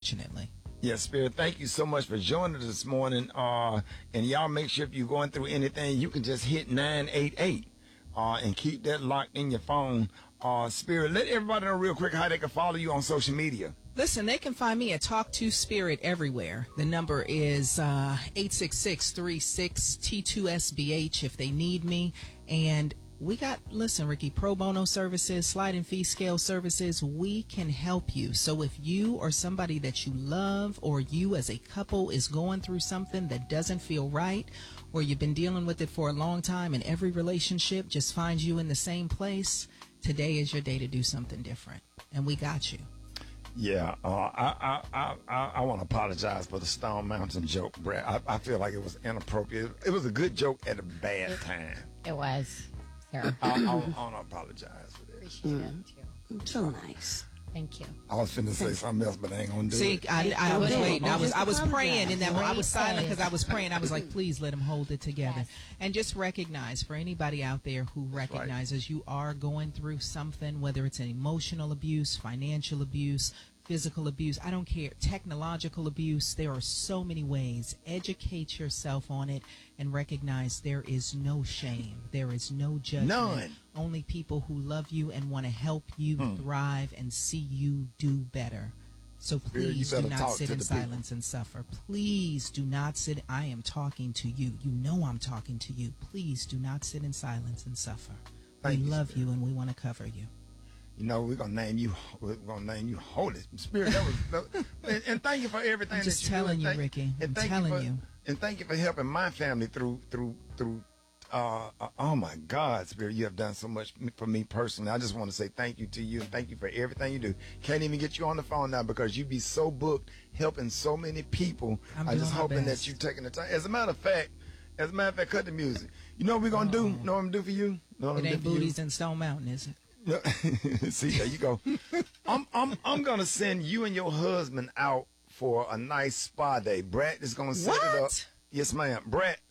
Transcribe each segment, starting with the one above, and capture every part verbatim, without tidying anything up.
unfortunately. Yes, Spirit, thank you so much for joining us this morning. Uh, and y'all make sure if you're going through anything, you can just hit nine eight eight uh, and keep that locked in your phone. Uh, Spirit, let everybody know real quick how they can follow you on social media. Listen, they can find me at Talk to Spirit everywhere. The number is uh, eight six six, three six, T two S B H if they need me. And we got, listen, Ricky, pro bono services, sliding fee scale services. We can help you. So if you or somebody that you love or you as a couple is going through something that doesn't feel right, or you've been dealing with it for a long time and every relationship just finds you in the same place, today is your day to do something different. And we got you. Yeah, uh, I I I, I want to apologize for the Stone Mountain joke, Brad. I, I feel like it was inappropriate. It was a good joke at a bad it, time. It was. Sir. I, I, I want to apologize for that. Appreciate mm. it, too. So nice. Thank you. I was finna say something else, but I ain't gonna do See, it. See, I, I was waiting. I was I was praying in that Great I was silent because save. I was praying. I was like, please let him hold it together. Yes. And just recognize, for anybody out there who recognizes right. you are going through something, whether it's an emotional abuse, financial abuse, physical abuse, I don't care, technological abuse, there are so many ways. Educate yourself on it and recognize there is no shame. There is no judgment. None. Only people who love you and want to help you hmm. thrive and see you do better. So please Spirit, do not sit in silence people. and suffer. Please do not sit. I am talking to you. You know I'm talking to you. Please do not sit in silence and suffer. Thank we you, love Spirit. you and we want to cover you. You know, we're gonna name you. We're gonna name you Holy Spirit. That was, that, and, and thank you for everything. I'm just that you telling do. you, Thank, Ricky. And I'm thank telling you, for, you. And thank you for helping my family through, through, through. Uh, uh, oh my God, Spirit, you have done so much for me personally. I just want to say thank you to you and thank you for everything you do. Can't even get you on the phone now because you be so booked helping so many people. I'm I just doing my hoping best. that you taking the time. As a matter of fact, as a matter of fact, cut the music. You know what we're gonna Uh-oh. do? Know what I'm gonna do for you? Know what It I'm ain't gonna do for you? booties in Stone Mountain, is it? No. See, there you go. I'm I'm I'm gonna send you and your husband out for a nice spa day. Brett is gonna set it up. What? Yes, ma'am. Brett.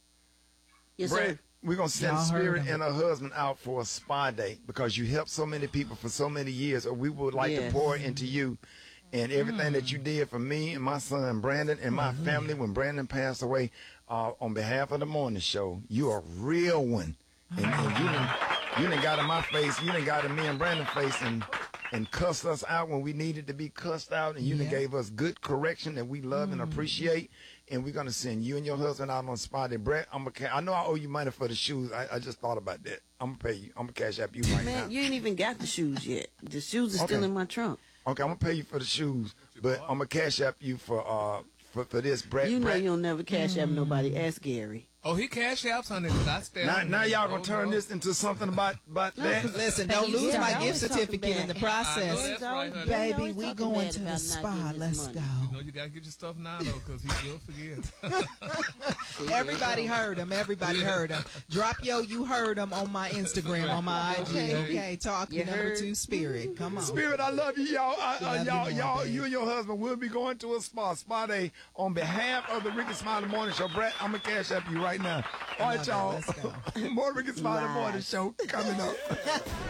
Yes, Brett, sir. we're gonna send Y'all heard Spirit him. and her husband out for a spa day because you helped so many people for so many years. Or we would like Yes. to pour into you and everything Mm. that you did for me and my son Brandon and my Mhm. family when Brandon passed away. Uh, on behalf of the morning show, you a real one, and, and you done, you done got in my face, you done got in me and Brandon's face, and and cussed us out when we needed to be cussed out, and you Yeah. done gave us good correction that we love and Mm. appreciate. And we're gonna send you and your husband out on spa day. Brett, I'm gonna, I know I owe you money for the shoes. I, I just thought about that. I'm gonna pay you. I'm gonna cash app you right Man, now. you ain't even got the shoes yet. The shoes are Okay. still in my trunk. Okay, I'm gonna pay you for the shoes, but I'm gonna cash app you for uh for, for this, Brett. You know Brett. you'll never cash app nobody. Ask Gary. Oh, he cash apps on it. I stay Now, on now it. y'all gonna Oh, turn no. this into something about about that? Listen, But don't you lose still my always gift talking certificate in the bad. I know process. that's right, honey. Baby, we going to the spa. Let's You go. know, you gotta get your stuff now though, because he will forget. Everybody heard him. Everybody heard him. Drop yo, you heard him on my Instagram, on my I G. Okay. Okay, talk You number heard? two, Spirit. Come on. Spirit, I love you, y'all. I, uh, Love you y'all, more, y'all, babe. you and your husband will be going to a spa spa day on behalf of the Ricky Smiley Morning Show. Brett, I'm gonna cash up you right now. All right, Love it. y'all. Let's go. More Ricky Smiley Live. Morning Show coming up.